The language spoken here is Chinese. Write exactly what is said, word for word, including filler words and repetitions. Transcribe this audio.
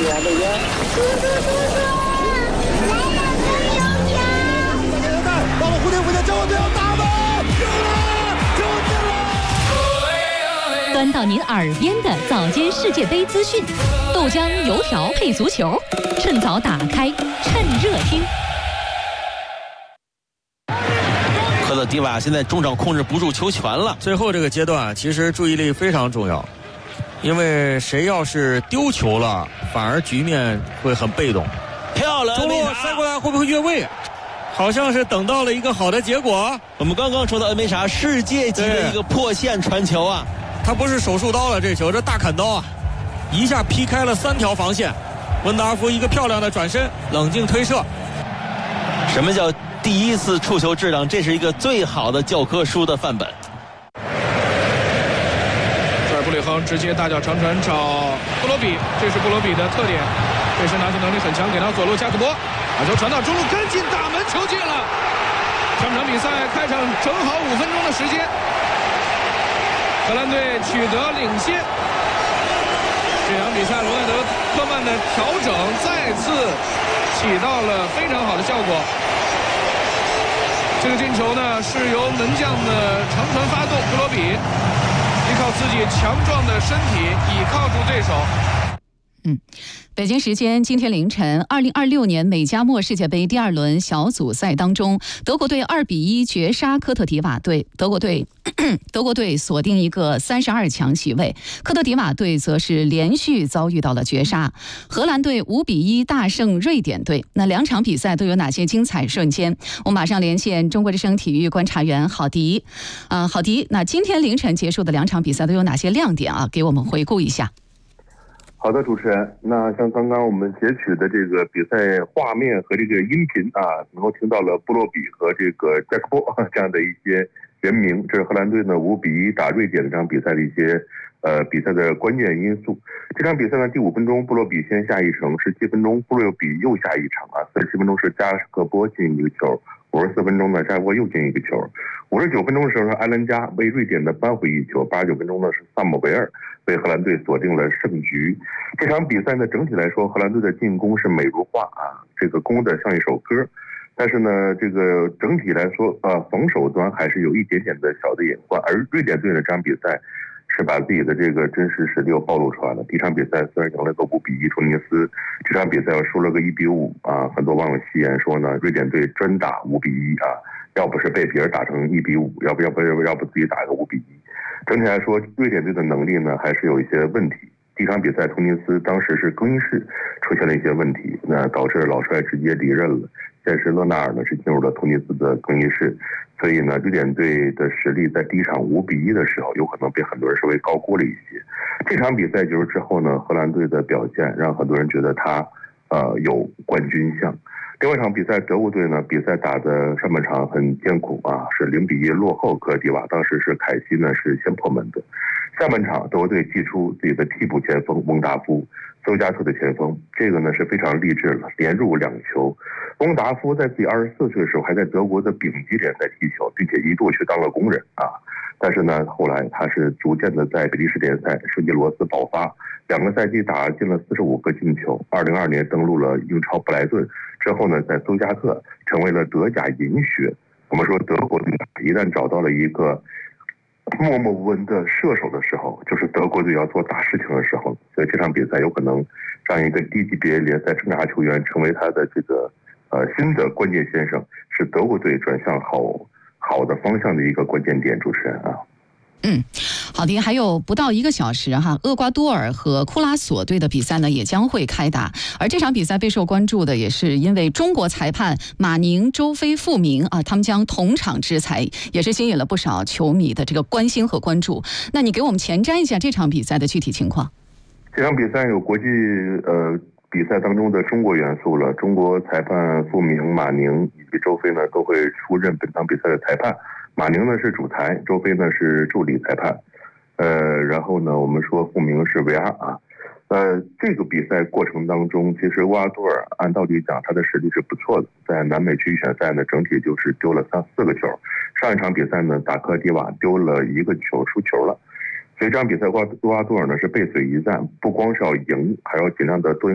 员，队员。 叔叔叔叔，来了更油条！ 到了蝴蝶蝴蝶，交不要打吧！进了，就进了！ 端到您耳边的早间世界杯资讯，豆浆油条配足球，趁早打开，趁热听。 科特迪瓦现在中场控制不住球权了。 最后这个阶段，其实注意力非常重要，因为谁要是丢球了，反而局面会很被动。 漂亮， 中路塞过来会不会越位？好像是等到了一个好的结果。 我们刚刚说到恩梅莎世界级的一个破线传球啊， 他不是手术刀了，这球这大砍刀啊，一下劈开了三条防线。温达夫一个漂亮的转身，冷静推射。 什么叫第一次触球质量？这是一个最好的教科书的范本。 这儿布里亨直接大脚长传找布罗比，这是布罗比的特点，背身拿球能力很强，给到左路加克波，把球传到中路，跟进大门，球进了。上场比赛开场正好五分钟的时间，荷兰队取得领先。这场比赛罗纳德科曼的调整再次起到了非常好的效果。这个进球呢是由门将的长传发动，布罗比依靠自己强壮的身体倚靠住对手。 嗯，北京时间今天凌晨，二零二六年美加墨世界杯第二轮小组赛当中，德国队二比一绝杀科特迪瓦队，德国队德国队锁定一个三十二强席位，科特迪瓦队则是连续遭遇到了绝杀。荷兰队五比一大胜瑞典队。那两场比赛都有哪些精彩瞬间？我马上连线中国之声体育观察员郝迪。啊、呃，郝迪，那今天凌晨结束的两场比赛都有哪些亮点啊？给我们回顾一下。 好的，主持人，那像刚刚我们截取的这个比赛画面和这个音频啊，能够听到了布洛比和这个加克波这样的一些人名，这是荷兰队呢五比一打瑞典这场比赛的一些呃比赛的关键因素。这场比赛呢，第五分钟布洛比先下一城，十七分钟布洛比又下一场啊，四十七分钟是加克波进一个球，五十四分钟呢加克波又进一个球，五十九分钟的时候呢埃兰加为瑞典的扳回一球，八十九分钟呢是萨姆维尔为荷兰队锁定了胜局。这场比赛呢，整体来说，荷兰队的进攻是美如画啊，这个攻的像一首歌。但是呢，这个整体来说，呃，防守端还是有一点点的小的隐患。而瑞典队呢，这场比赛是把自己的这个真实实力又暴露出来了。第一场比赛虽然赢了个五比一突尼斯，这场比赛又输了个一比五啊，很多网友戏言说呢，瑞典队专打五比一啊，要不是被别人打成一比五，要不要不要不自己打个五比一。整体来说，瑞典队的能力呢还是有一些问题。第一场比赛，突尼斯当时是更衣室出现了一些问题，那导致老帅直接离任了。现在是勒纳尔呢是进入了突尼斯的更衣室，所以呢，瑞典队的实力在第一场五比一的时候，有可能被很多人稍微高估了一些。这场比赛结束之后呢，荷兰队的表现让很多人觉得他呃有冠军相。另外一场比赛，德国队呢比赛打的上半场很艰苦啊，是零比一落后科特迪瓦，当时是凯西呢是先破门的。下半场，德国队祭出自己的替补前锋翁达夫，邹加特的前锋，这个呢是非常励志了，连入两球。翁达夫在自己二十四岁的时候，还在德国的丙级联赛踢球，并且一度去当了工人啊。但是呢，后来他是逐渐的在比利时联赛圣吉罗斯爆发，两个赛季打进了四十五个进球。二零二二年登陆了英超布莱顿之后呢，在邹加特成为了德甲银靴。我们说德国队一旦找到了一个默默无闻的射手的时候，就是德国队要做大事情的时候，所以这场比赛有可能让一个低级别联赛生涯球员成为他的这个呃新的关键先生，是德国队转向好好的方向的一个关键点。主持人啊。 嗯，好的，还有不到一个小时哈，厄瓜多尔和库拉索队的比赛呢也将会开打，而这场比赛备受关注的也是因为中国裁判马宁、周飞、傅明啊，他们将同场制裁，也是吸引了不少球迷的这个关心和关注。那你给我们前瞻一下这场比赛的具体情况？ 这场比赛有国际呃比赛当中的中国元素了，中国裁判傅明、马宁以及周飞呢都会出任本场比赛的裁判。马宁呢是主裁，周飞呢是助理裁判，呃，然后呢，我们说傅明是 V R 啊，呃，这个比赛过程当中，其实厄瓜多尔按道理讲他的实力是不错的，在南美区预选赛呢，整体就是丢了三四个球，上一场比赛呢，打科特迪瓦丢了一个球，输球了，所以这场比赛厄瓜多尔呢是背水一战，不光是要赢，还要尽量的多赢